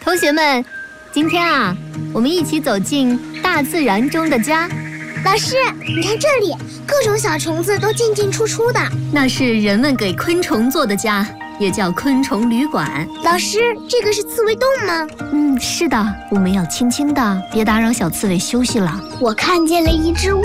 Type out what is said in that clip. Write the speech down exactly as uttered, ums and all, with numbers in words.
同学们，今天啊，我们一起走进大自然中的家。 老师，你看这里，各种小虫子都进进出出的。 那是人们给昆虫做的家，也叫昆虫旅馆。 老师，这个是刺猬洞吗？ 嗯，是的，我们要轻轻的，别打扰小刺猬休息了。 我看见了一只